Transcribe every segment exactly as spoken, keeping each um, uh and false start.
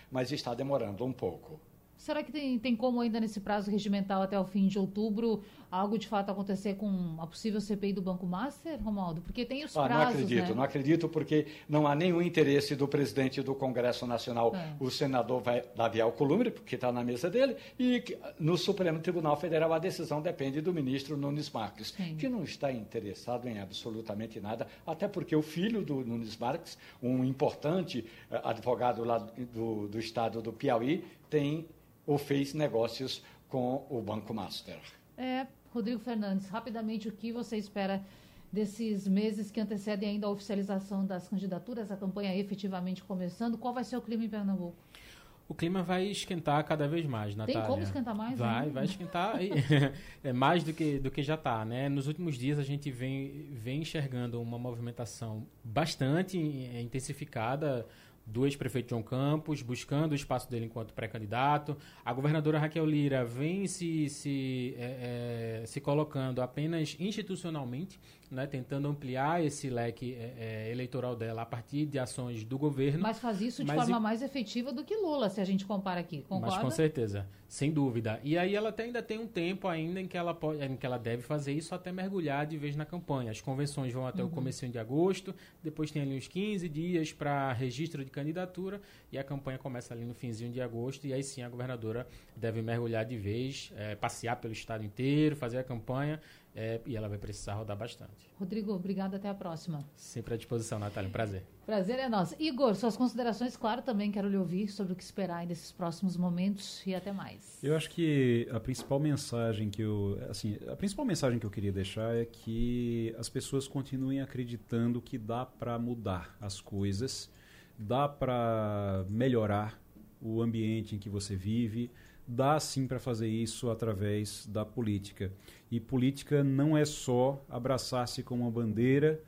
mas está demorando um pouco. Será que tem, tem como ainda nesse prazo regimental até o fim de outubro algo de fato acontecer com a possível C P I do Banco Master, Romualdo? Porque tem os prazos, ah, Não acredito, né? não acredito porque não há nenhum interesse do presidente do Congresso Nacional, é. o senador Davi Alcolumbre, porque está na mesa dele, e no Supremo Tribunal Federal a decisão depende do ministro Nunes Marques, Sim. que não está interessado em absolutamente nada, até porque o filho do Nunes Marques, um importante advogado lá do, do estado do Piauí, tem ou fez negócios com o Banco Master. É, Rodrigo Fernandes, rapidamente o que você espera desses meses que antecedem ainda a oficialização das candidaturas, a campanha efetivamente começando? Qual vai ser o clima em Pernambuco? O clima vai esquentar cada vez mais, Natália. Tem como esquentar mais? Vai, né? vai esquentar é mais do que, do que já está, né? Nos últimos dias a gente vem, vem enxergando uma movimentação bastante intensificada do ex-prefeito João Campos, buscando o espaço dele enquanto pré-candidato. A governadora Raquel Lira vem se, se, é, é, se colocando apenas institucionalmente, né, tentando ampliar esse leque é, é, eleitoral dela a partir de ações do governo. Mas faz isso de mas forma e... mais efetiva do que Lula, se a gente compara aqui, concorda? Mas com certeza, sem dúvida. E aí ela ainda tem um tempo ainda em que ela, pode, em que ela deve fazer isso até mergulhar de vez na campanha. As convenções vão até uhum. o comecinho de agosto, depois tem ali uns quinze dias para registro de candidatura e a campanha começa ali no finzinho de agosto e aí sim a governadora deve mergulhar de vez, é, passear pelo estado inteiro, fazer a campanha é, e ela vai precisar rodar bastante. Rodrigo, obrigado, até a próxima. Sempre à disposição, Natália, um prazer. Prazer é nosso. Igor, suas considerações, claro, também quero lhe ouvir sobre o que esperar desses próximos momentos e até mais. Eu acho que a principal mensagem que eu, assim, a principal mensagem que eu queria deixar é que as pessoas continuem acreditando que dá para mudar as coisas, dá para melhorar o ambiente em que você vive, dá sim para fazer isso através da política. E política não é só abraçar-se com uma bandeira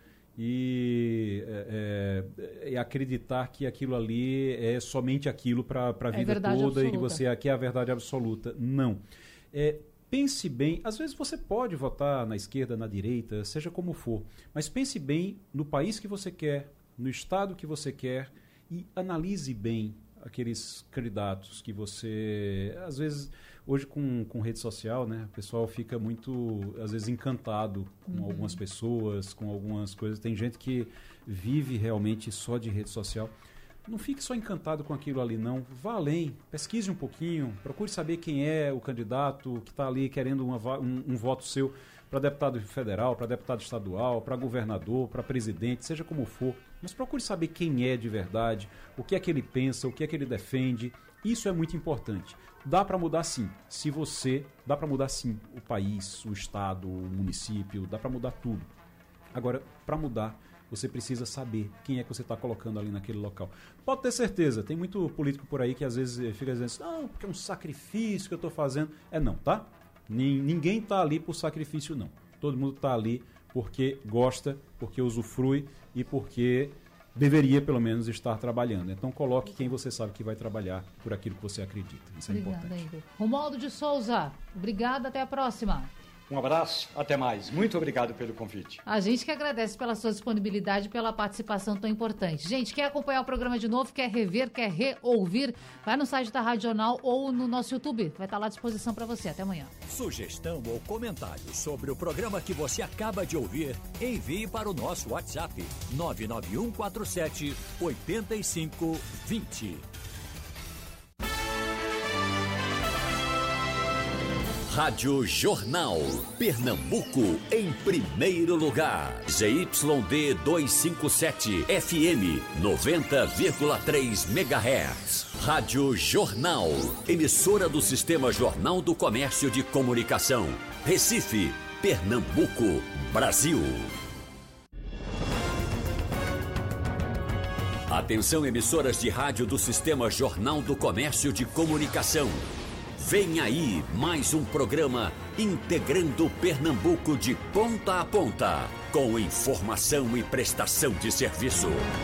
e, é, é, acreditar que aquilo ali é somente aquilo para a vida é toda absoluta. E que você aqui é a verdade absoluta. Não. É, pense bem, às vezes você pode votar na esquerda, na direita, seja como for, mas pense bem no país que você quer, no estado que você quer e analise bem aqueles candidatos que você, às vezes, hoje com, com rede social, né, o pessoal fica muito, às vezes, encantado com uhum. algumas pessoas, com algumas coisas. Tem gente que vive realmente só de rede social. Não fique só encantado com aquilo ali, não. Vá além, pesquise um pouquinho, procure saber quem é o candidato que está ali querendo uma, um, um voto seu para deputado federal, para deputado estadual, para governador, para presidente, seja como for. Mas procure saber quem é de verdade, o que é que ele pensa, o que é que ele defende. Isso é muito importante. Dá para mudar sim. Se você, dá para mudar sim o país, o estado, o município, dá para mudar tudo. Agora, para mudar, você precisa saber quem é que você está colocando ali naquele local. Pode ter certeza, tem muito político por aí que às vezes fica dizendo assim, não, porque é um sacrifício que eu estou fazendo. É não, tá? Ninguém está ali por sacrifício, não. Todo mundo está ali porque gosta, porque usufrui e porque deveria, pelo menos, estar trabalhando. Então, coloque quem você sabe que vai trabalhar por aquilo que você acredita. Isso é Obrigada, importante. Igor. Romualdo de Souza, obrigada, até a próxima. Um abraço, até mais. Muito obrigado pelo convite. A gente que agradece pela sua disponibilidade e pela participação tão importante. Gente, quer acompanhar o programa de novo, quer rever, quer reouvir, vai no site da Rádio Jornal ou no nosso YouTube. Vai estar lá à disposição para você. Até amanhã. Sugestão ou comentário sobre o programa que você acaba de ouvir, envie para o nosso WhatsApp nove nove um quatro sete oito cinco dois zero. Rádio Jornal, Pernambuco em primeiro lugar. Z Y D duzentos e cinquenta e sete, F M noventa vírgula três megahertz. Rádio Jornal, emissora do Sistema Jornal do Comércio de Comunicação. Recife, Pernambuco, Brasil. Atenção, emissoras de rádio do Sistema Jornal do Comércio de Comunicação. Vem aí mais um programa integrando Pernambuco de ponta a ponta, com informação e prestação de serviço.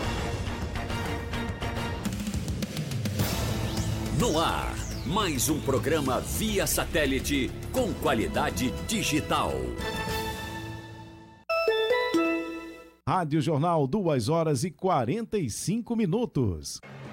No ar, mais um programa via satélite com qualidade digital. Rádio Jornal, duas horas e quarenta e cinco minutos.